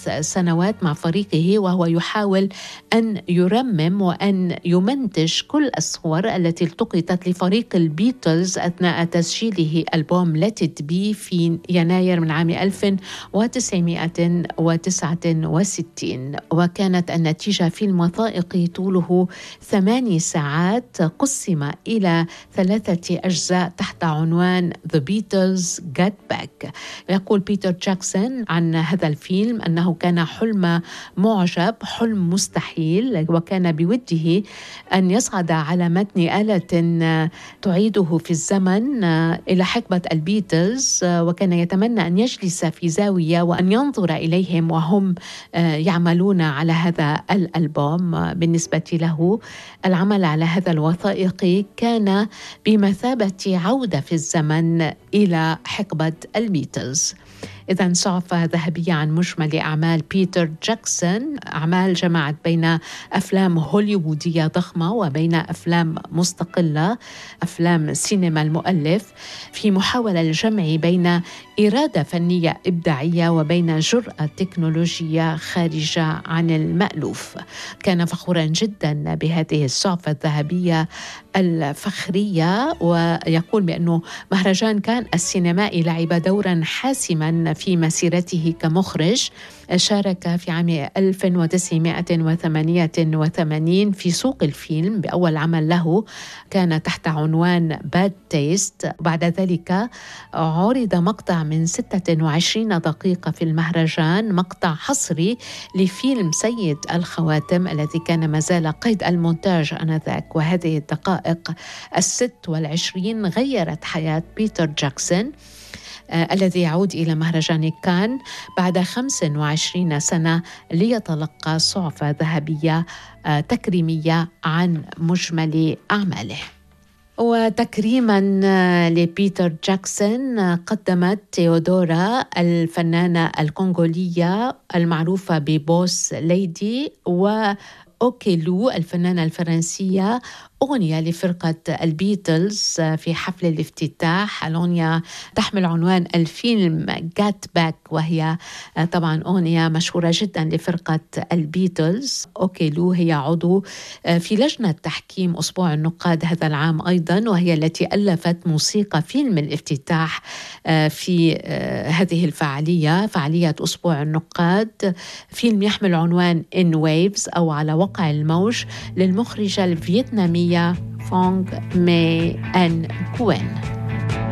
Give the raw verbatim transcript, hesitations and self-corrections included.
ثلاث سنوات مع فريقه، وهو يحاول أن يرمم وأن يمنتج كل الصور التي التقطت لفريق البيتلز أثناء تسجيله ألبوم Let It Be في يناير من عام ألف وتسعمائة وتسعة وستين. وكانت النتيجة فيلم وثائقي طوله ثماني ساعات قسم إلى ثلاثة أجزاء تحت عنوان The Beatles Get Back. يقول بيتر جاكسون عن هذا الفيلم أنه كان حلم معجب، حلم مستحيل، وكان بوده أن يصعد على متن آلة تعيده في الزمن إلى حقبة البيتلز، وكان يتمنى أن يجلس في زاوية وأن ينظر إليهم وهم يعملون على هذا الألبوم. بالنسبة له العمل على هذا الوثائقي كان بمثابة عودة في الزمن إلى حقبة البيتلز. إذن صعفة ذهبية عن مجمل أعمال بيتر جاكسون، أعمال جمعت بين أفلام هوليوودية ضخمة وبين أفلام مستقلة، أفلام سينما المؤلف، في محاولة الجمع بين إرادة فنية إبداعية وبين جرأة تكنولوجية خارجة عن المألوف. كان فخورا جدا بهذه الصعفة الذهبية الفخرية، ويقول بأنه مهرجان كان السينمائي لعب دورا حاسما في مسيرته كمخرج. شارك في عام ألف وتسعمائة وثمانية وثمانين في سوق الفيلم بأول عمل له، كان تحت عنوان باد تيست. بعد ذلك عرض مقطع من ستة وعشرين دقيقة في المهرجان، مقطع حصري لفيلم سيد الخواتم الذي كان مازال قيد المونتاج آنذاك. وهذه الدقائق الست والعشرين غيرت حياة بيتر جاكسون آه الذي يعود إلى مهرجان كان بعد خمس وعشرين سنة ليتلقى صعفة ذهبية آه تكريمية عن مجمل أعماله. وتكريما لبيتر جاكسون قدمت تيودورا الفنانة الكونغولية المعروفة ببوس ليدي و أوكيلو الفنانة الفرنسية أغنية لفرقة البيتلز في حفل الافتتاح. الأغنية تحمل عنوان الفيلم Get Back، وهي طبعا أغنية مشهورة جدا لفرقة البيتلز. أوكيلو هي عضو في لجنة تحكيم أسبوع النقاد هذا العام أيضا، وهي التي ألفت موسيقى فيلم الافتتاح في هذه الفعالية، فعالية أسبوع النقاد. فيلم يحمل عنوان In Waves أو على وقع الموج للمخرجة الفيتنامية فونغ مي أن كوين.